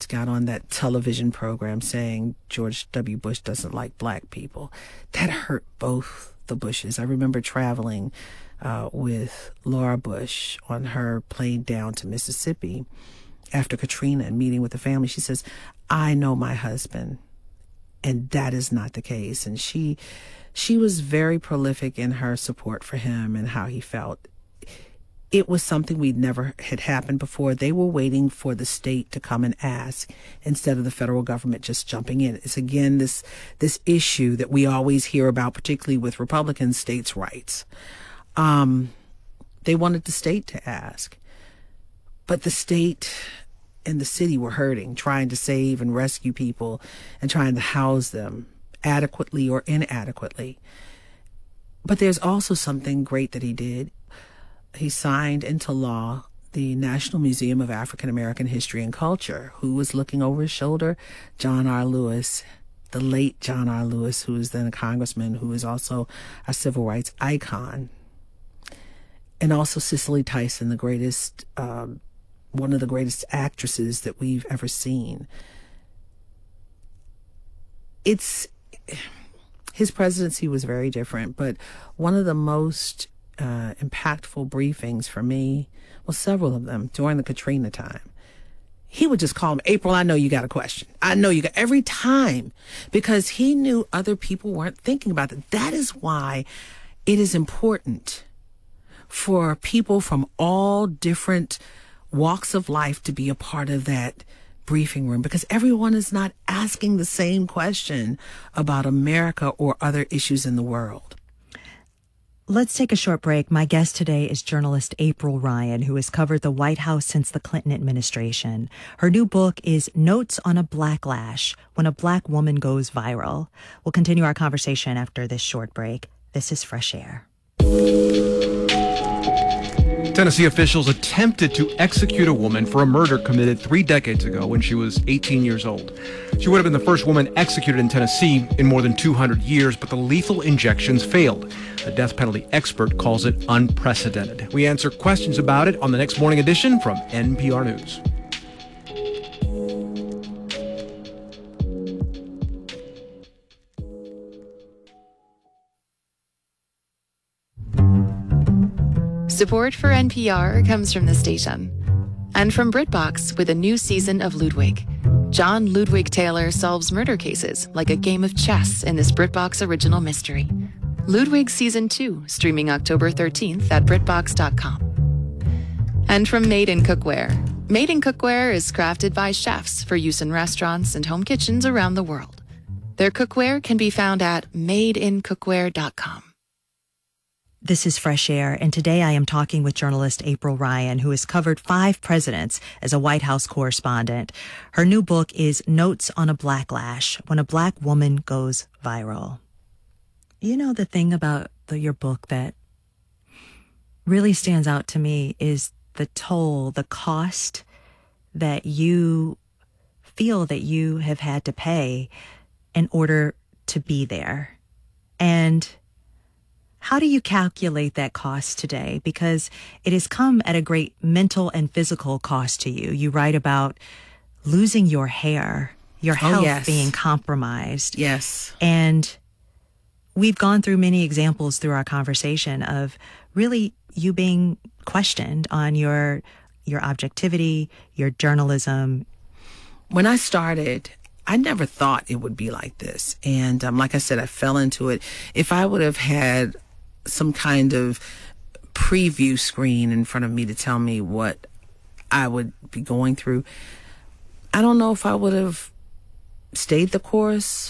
got on that television program saying George W. Bush doesn't like black people. That hurt both the Bushes. I remember traveling with Laura Bush on her plane down to Mississippi after Katrina and meeting with the family. She says, I know my husband, and that is not the case. And she was very prolific in her support for him and how he felt. It was something we'd never had happened before. They were waiting for the state to come and ask instead of the federal government just jumping in. It's again this issue that we always hear about, particularly with Republican states' rights. They wanted the state to ask, but the state and the city were hurting, trying to save and rescue people and trying to house them adequately or inadequately. But there's also something great that he did. He signed into law the National Museum of African American History and Culture. Who was looking over his shoulder? John R. Lewis, the late John R. Lewis, who was then a congressman, who is also a civil rights icon. And also Cicely Tyson, the greatest, one of the greatest actresses that we've ever seen. His presidency was very different, but one of the most impactful briefings for me, well, several of them during the Katrina time, he would just call me, April, I know you got a question. I know you got, every time, because he knew other people weren't thinking about it. That is why it is important for people from all different walks of life to be a part of that briefing room, because everyone is not asking the same question about America or other issues in the world. Let's take a short break. My guest today is journalist April Ryan, who has covered the White House since the Clinton administration. Her new book is Notes on a Blacklash: When a Black Woman Goes Viral. We'll continue our conversation after this short break. This is Fresh Air. Tennessee officials attempted to execute a woman for a murder committed 3 decades ago when she was 18 years old. She would have been the first woman executed in Tennessee in more than 200 years, but the lethal injections failed. A death penalty expert calls it unprecedented. We answer questions about it on the next morning edition from NPR News. Support for NPR comes from the station and from BritBox with a new season of Ludwig. John Ludwig Taylor solves murder cases like a game of chess in this BritBox original mystery. Ludwig Season 2, streaming October 13th at BritBox.com. And from Made in Cookware. Made in Cookware is crafted by chefs for use in restaurants and home kitchens around the world. Their cookware can be found at madeincookware.com. This is Fresh Air, and today I am talking with journalist April Ryan, who has covered 5 presidents as a White House correspondent. Her new book is Notes on a Blacklash: When a Black Woman Goes Viral. You know, the thing about your book that really stands out to me is the toll, the cost that you feel that you have had to pay in order to be there. And how do you calculate that cost today? Because it has come at a great mental and physical cost to you. You write about losing your hair, your health being compromised. Yes. And we've gone through many examples through our conversation of really you being questioned on your objectivity, your journalism. When I started, I never thought it would be like this. And like I said, I fell into it. If I would have had some kind of preview screen in front of me to tell me what I would be going through, I don't know if I would have stayed the course.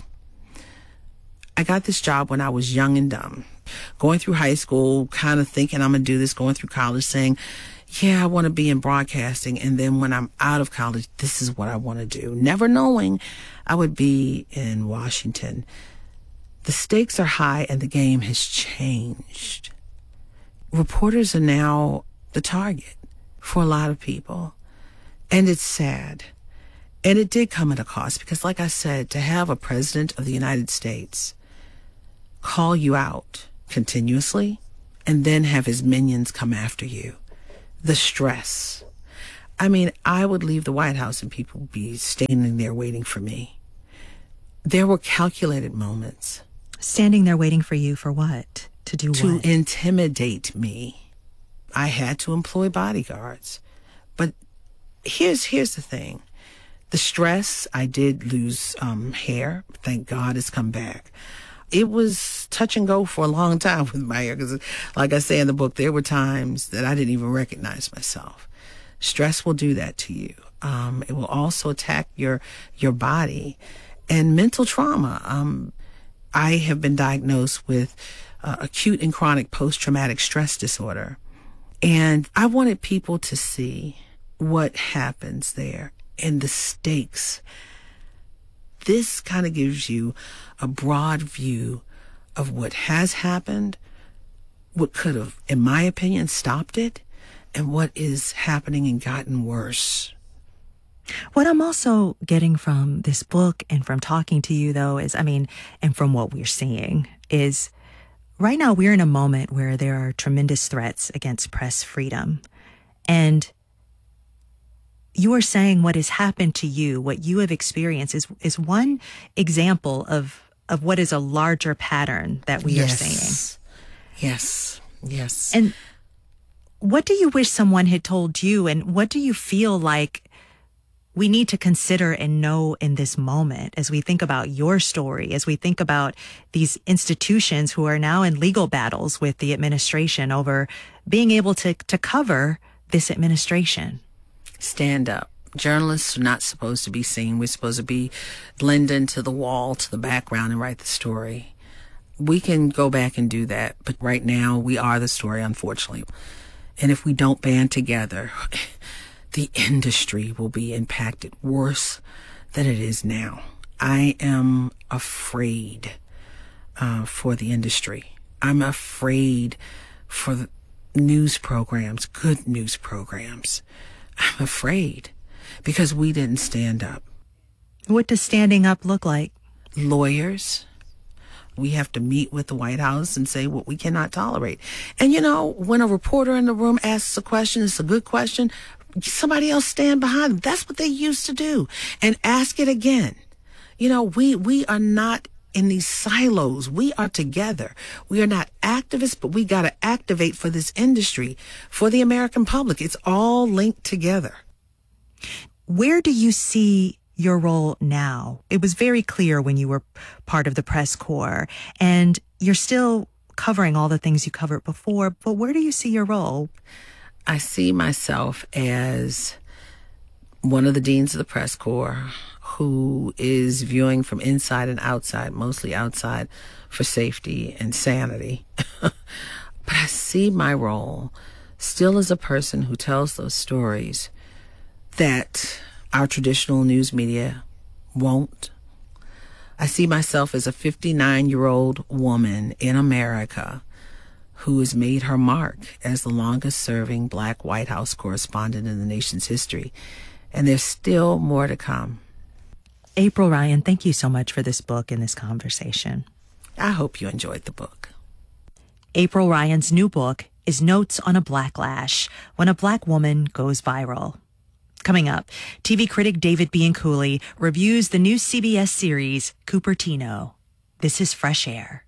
I got this job when I was young and dumb, going through high school, kind of thinking I'm going to do this, going through college, saying, yeah, I want to be in broadcasting. And then when I'm out of college, this is what I want to do. Never knowing I would be in Washington. The stakes are high and the game has changed. Reporters are now the target for a lot of people. And it's sad. And it did come at a cost because, like I said, to have a president of the United States call you out continuously and then have his minions come after you, the stress. I mean, I would leave the White House and people would be standing there waiting for me. There were calculated moments. Standing there waiting for you for what? To do To what? intimidate me. I had to employ bodyguards. But here's the thing. The stress, I did lose hair. Thank God it's come back. It was touch and go for a long time with my hair because, like I say in the book, there were times that I didn't even recognize myself. Stress will do that to you. It will also attack your body. And mental trauma. I have been diagnosed with acute and chronic post-traumatic stress disorder. And I wanted people to see what happens there and the stakes. This kind of gives you a broad view of what has happened, what could have, in my opinion, stopped it, and what is happening and gotten worse. What I'm also getting from this book and from talking to you, though, is, and from what we're seeing, is right now we're in a moment where there are tremendous threats against press freedom. And you are saying what has happened to you, what you have experienced is one example of what is a larger pattern that we are seeing. Yes. And what do you wish someone had told you, and what do you feel like we need to consider and know in this moment as we think about your story, as we think about these institutions who are now in legal battles with the administration over being able to cover this administration? Stand up. Journalists are not supposed to be seen. We're supposed to blend into the wall, to the background, and write the story. We can go back and do that, but right now we are the story, unfortunately. And if we don't band together, the industry will be impacted worse than it is now. I am afraid for the industry. I'm afraid for the news programs, good news programs. I'm afraid because we didn't stand up. What does standing up look like? Lawyers. We have to meet with the White House and say what we cannot tolerate. And when a reporter in the room asks a question, it's a good question, somebody else stand behind them. That's what they used to do. And ask it again. We are not in these silos. We are together. We are not activists, but we got to activate for this industry, for the American public. It's all linked together. Where do you see your role now? It was very clear when you were part of the press corps, and you're still covering all the things you covered before, but where do you see your role? I see myself as one of the deans of the press corps who is viewing from inside and outside, mostly outside for safety and sanity. But I see my role still as a person who tells those stories that our traditional news media won't. I see myself as a 59-year-old woman in America who has made her mark as the longest-serving Black White House correspondent in the nation's history. And there's still more to come. April Ryan, thank you so much for this book and this conversation. I hope you enjoyed the book. April Ryan's new book is Notes on a Blacklash: When a Black Woman Goes Viral. Coming up, TV critic David Bianculli reviews the new CBS series Cupertino. This is Fresh Air.